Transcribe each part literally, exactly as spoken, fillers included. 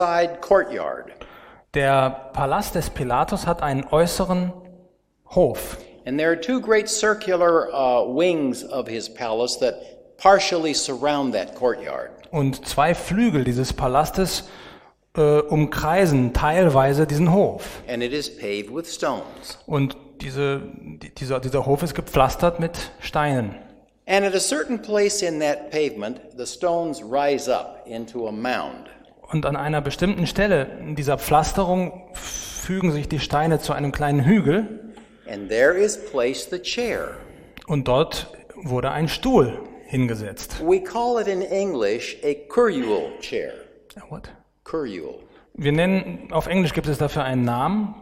outside courtyard. Der Palast des Pilatus hat einen äußeren Hof. And there are two great circular uh, wings of his palace that partially surround that courtyard. Und zwei Flügel dieses Palastes äh, umkreisen teilweise diesen Hof. And it is paved with stones. Und diese, die, dieser, dieser Hof ist gepflastert mit Steinen. And at a certain place in that pavement, the stones rise up into a mound. Und an einer bestimmten Stelle dieser Pflasterung fügen sich die Steine zu einem kleinen Hügel. And there is placed the chair. Und dort wurde ein Stuhl hingesetzt. We call it in English a curule chair. What? Curule. Wir nennen, auf Englisch gibt es dafür einen Namen.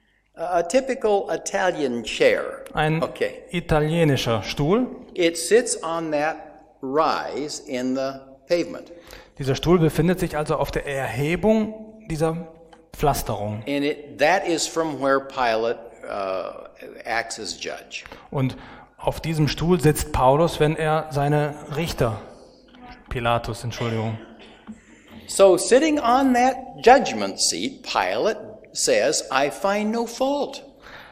A typical Italian chair. Ein Okay. italienischer Stuhl. It sits on that rise in the pavement. Dieser Stuhl befindet sich also auf der Erhebung dieser Pflasterung. And it, that is from where Pilate uh, acts as judge. Und auf diesem Stuhl sitzt Paulus, wenn er seine Richter, Pilatus, Entschuldigung. So sitting on that judgment seat, Pilate says, I find no fault.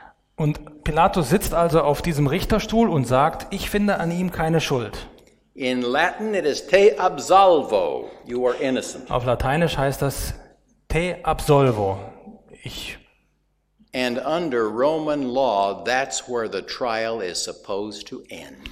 Und Pilatus sitzt also auf diesem Richterstuhl und sagt, ich finde an ihm keine Schuld. In Latin it is te absolvo, you are innocent. Auf Lateinisch heißt das te absolvo, ich. And under Roman law, that's where the trial is supposed to end.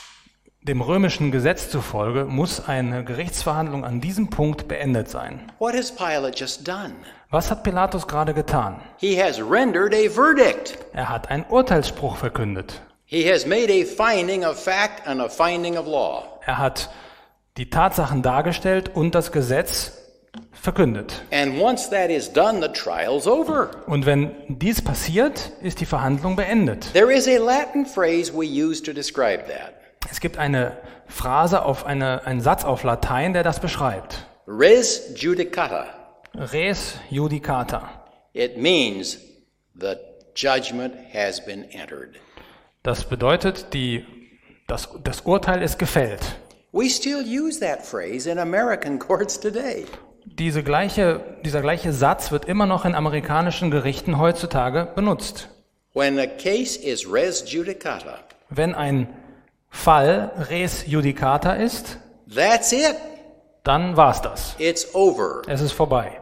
Dem römischen Gesetz zufolge muss eine Gerichtsverhandlung an diesem Punkt beendet sein. What has Pilate just done? Was hat Pilatus gerade getan? He has rendered a verdict. Er hat einen Urteilsspruch verkündet. He has made a finding of fact and a finding of law. Er hat die Tatsachen dargestellt und das Gesetz verkündet. And once that is done, the trial's over. Und wenn dies passiert, ist die Verhandlung beendet. There is a Latin phrase we use to describe that. Es gibt eine Phrase auf eine, einen Satz auf Latein, der das beschreibt. Res judicata. Res judicata. It means the judgment has been entered. Das bedeutet, die, das, das Urteil ist gefällt. We still use that phrase in American courts today. Diese gleiche, dieser gleiche Satz wird immer noch in amerikanischen Gerichten heutzutage benutzt. When a case is res judicata, Wenn ein Fall res judicata ist, that's it. dann war's das. It's over. Es ist vorbei.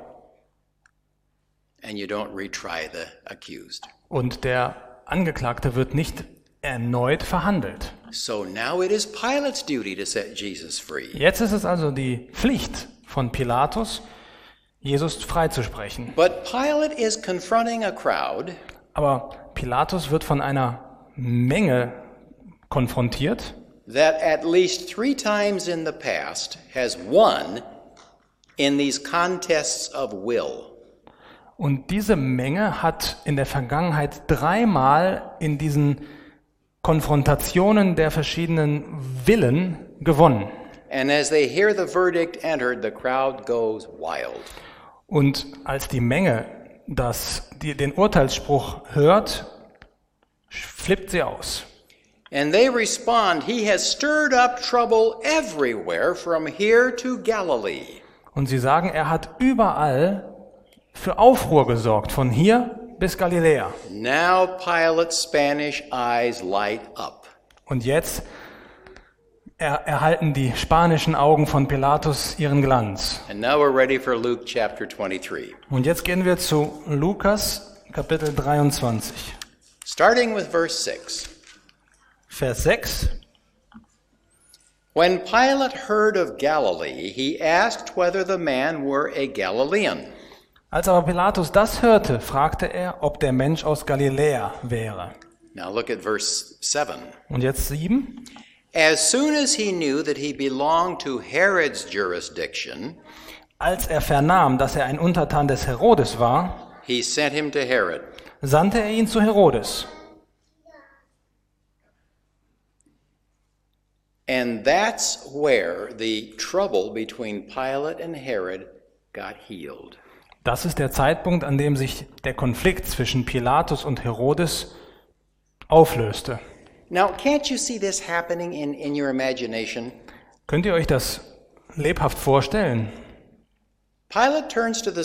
And you don't retry the accused. Und der Angeklagte wird nicht erneut verhandelt. So now it is Pilate's duty to set Jesus free. Jetzt ist es also die Pflicht von Pilatus, Jesus freizusprechen. But Pilate is confronting a crowd Aber Pilatus wird von einer Menge konfrontiert, that at least three times in the past has won in these contests of will. und diese Menge hat in der Vergangenheit dreimal in diesen Konfrontationen der verschiedenen Willen gewonnen. And as they hear the verdict entered, the crowd goes wild. Und als die Menge das, die, den Urteilsspruch hört, flippt sie aus. And they respond, he has stirred up trouble everywhere from here to Galilee. Und sie sagen, er hat überall für Aufruhr gesorgt, von hier bis Galiläa. Now Pilate's Spanish eyes light up. Und jetzt er, erhalten die spanischen Augen von Pilatus ihren Glanz. And now we're ready for Luke chapter twenty-three. Und jetzt gehen wir zu Lukas Kapitel dreiundzwanzig. Starting with verse six. Vers sechs. When Pilate heard of Galilee, he asked whether the man were a Galilean. Als aber Pilatus das hörte, fragte er, ob der Mensch aus Galiläa wäre. Now look at verse seven. Und jetzt sieben. As soon as he knew that he belonged to Herod's jurisdiction, Als er vernahm, dass er ein Untertan des Herodes war, he sent him to Herod. sandte er ihn zu Herodes. And that's where the trouble between Pilate and Herod got healed. Das ist der Zeitpunkt, an dem sich der Konflikt zwischen Pilatus und Herodes auflöste. Now, can't you see this happening in, in your imagination? Könnt ihr euch das lebhaft vorstellen? Pilate turns to the